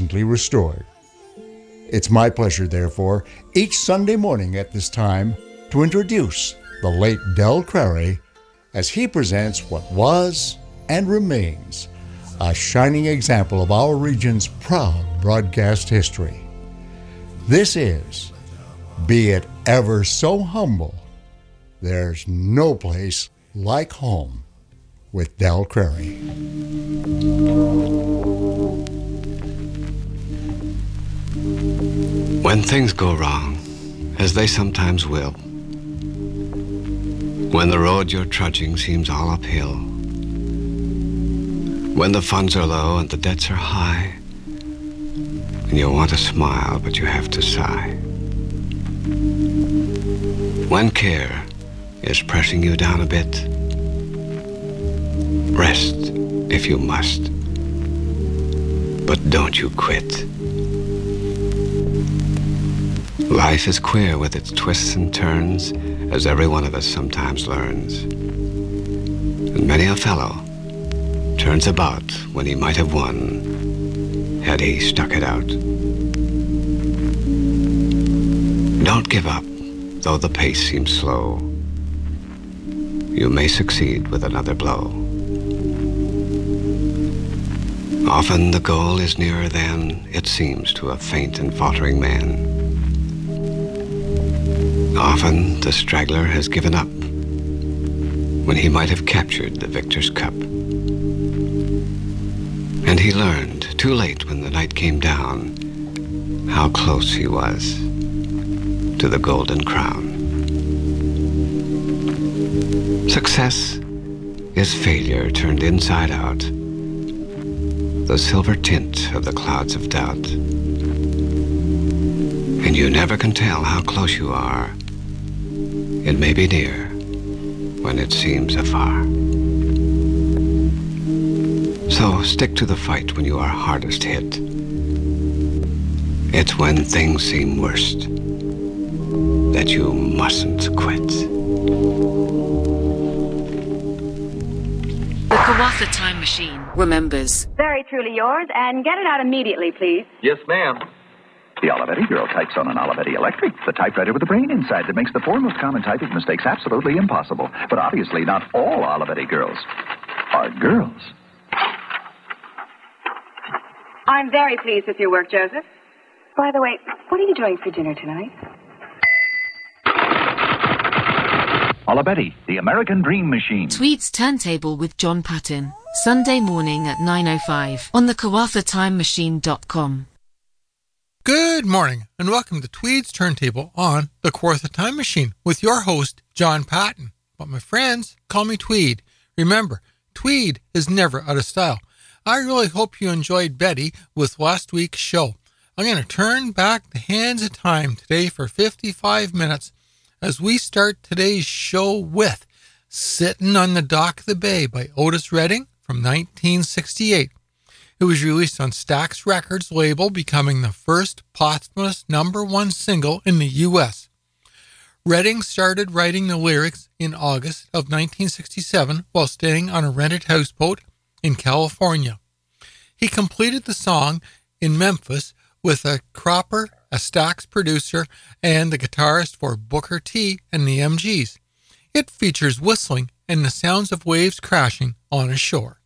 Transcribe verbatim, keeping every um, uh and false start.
recently restored. It's my pleasure, therefore, each Sunday morning at this time to introduce the late Del Crary as he presents what was and remains a shining example of our region's proud broadcast history. This is, be it ever so humble, there's no place like home with Del Crary. When things go wrong, as they sometimes will, when the road you're trudging seems all uphill, when the funds are low and the debts are high, and you want to smile but you have to sigh, when care is pressing you down a bit, rest if you must, but don't you quit. Life is queer with its twists and turns, as every one of us sometimes learns. And many a fellow turns about when he might have won, had he stuck it out. Don't give up, though the pace seems slow. You may succeed with another blow. Often the goal is nearer than it seems to a faint and faltering man. Often the straggler has given up when he might have captured the victor's cup. And he learned too late when the night came down how close he was to the golden crown. Success is failure turned inside out, the silver tint of the clouds of doubt. And you never can tell how close you are. It may be near when it seems afar. So stick to the fight when you are hardest hit. It's when things seem worst that you mustn't quit. The Kawatha Time Machine remembers. Very truly yours, and get it out immediately, please. Yes, ma'am. The Olivetti girl types on an Olivetti Electric, the typewriter with the brain inside that makes the four most common typing mistakes absolutely impossible. But obviously not all Olivetti girls are girls. I'm very pleased with your work, Joseph. By the way, what are you doing for dinner tonight? Olivetti, the American Dream Machine. Tweed's Turntable with John Patton, Sunday morning at nine oh five on the Kawatha Time Machine dot com. Good morning, and welcome to Tweed's Turntable on the Kawatha Time Machine with your host, John Patton. But my friends call me Tweed. Remember, Tweed is never out of style. I really hope you enjoyed Betty with last week's show. I'm going to turn back the hands of time today for fifty-five minutes as we start today's show with Sittin' on the Dock of the Bay by Otis Redding from nineteen sixty-eight. It was released on Stax Records label, becoming the first posthumous number one single in the U S. Redding started writing the lyrics in August of nineteen sixty-seven while staying on a rented houseboat in California. He completed the song in Memphis with a Cropper, a Stax producer, and the guitarist for Booker T and the M Gs. It features whistling and the sounds of waves crashing on a shore.